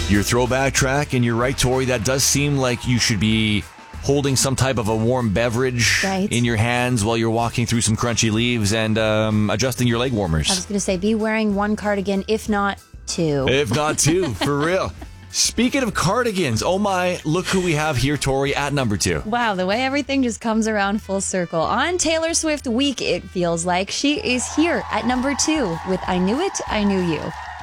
your throwback track. And you're right, Tori, that does seem like you should be holding some type of a warm beverage in your hands while you're walking through some crunchy leaves and adjusting your leg warmers. I was going to say, be wearing one cardigan, if not two. If not two, for real. Speaking of cardigans, oh my, look who we have here, Tori, at number 2. Wow, the way everything just comes around full circle. On Taylor Swift week, it feels like. She is here at number 2 with I Knew It, I Knew You.